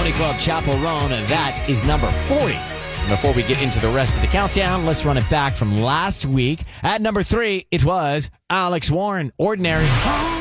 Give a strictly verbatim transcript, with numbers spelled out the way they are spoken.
Comedy Club Chaperone. That is number forty. Before we get into the rest of the countdown, let's run it back from last week. At number three, it was Alex Warren, Ordinary.